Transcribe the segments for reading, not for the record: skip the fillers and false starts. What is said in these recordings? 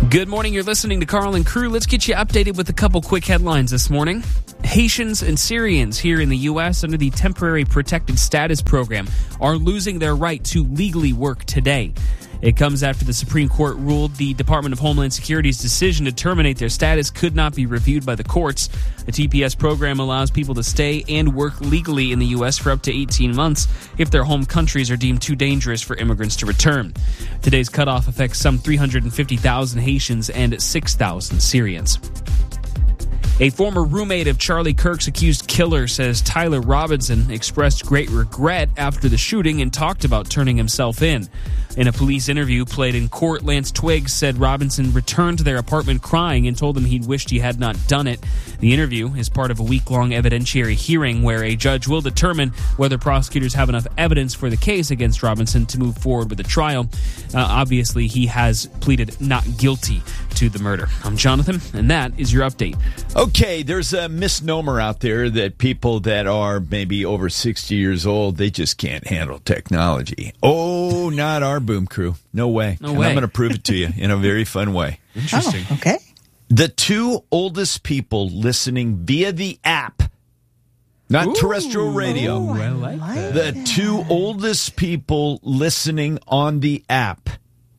Good morning. You're listening to Carl and Crew. Let's get you updated with a couple quick headlines this morning. Haitians and Syrians here in the U.S. under the Temporary Protected Status Program are losing their right to legally work today. It comes after the Supreme Court ruled the Department of Homeland Security's decision to terminate their status could not be reviewed by the courts. The TPS program allows people to stay and work legally in the U.S. for up to 18 months if their home countries are deemed too dangerous for immigrants to return. Today's cutoff affects some 350,000 Haitians and 6,000 Syrians. A former roommate of Charlie Kirk's accused killer says Tyler Robinson expressed great regret after the shooting and talked about turning himself in. In a police interview played in court, Lance Twiggs said Robinson returned to their apartment crying and told them he'd wished he had not done it. The interview is part of a week-long evidentiary hearing where a judge will determine whether prosecutors have enough evidence for the case against Robinson to move forward with a trial. Obviously, he has pleaded not guilty to the murder. I'm Jonathan, and that is your update. Okay, there's a misnomer out there that people that are maybe over 60 years old, they just can't handle technology. Oh, not our boom crew. No way. No and way. I'm going to prove it to you in a very fun way. Interesting. Oh, okay. The two oldest people listening via the app, not terrestrial radio. Oh, I like that. The two oldest people listening on the app.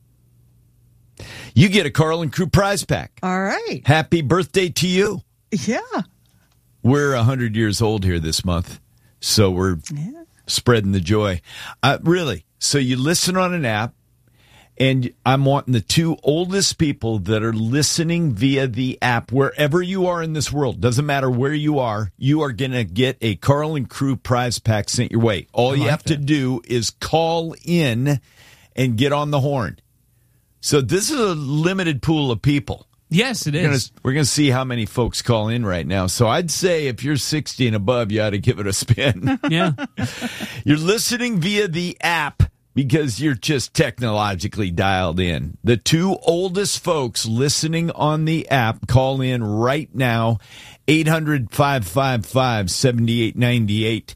You get a Carl and Crew prize pack. All right. Happy birthday to you. Yeah. We're 100 years old here this month, so we're spreading the joy. Really. So you listen on an app, and I'm wanting the two oldest people that are listening via the app, wherever you are in this world. Doesn't matter where you are going to get a Carl and Crew prize pack sent your way. All you have to do is call in and get on the horn. So this is a limited pool of people. Yes, it is. We're going to see how many folks call in right now. So I'd say if you're 60 and above, you ought to give it a spin. Yeah. You're listening via the app because you're just technologically dialed in. The two oldest folks listening on the app, call in right now, 800-555-7898.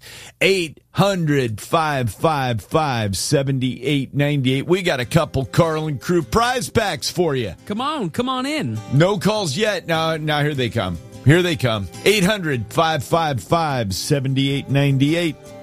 800-555-7898. We got a couple Carl and Crew prize packs for you. Come on in. No calls yet. Now here they come. 800-555-7898.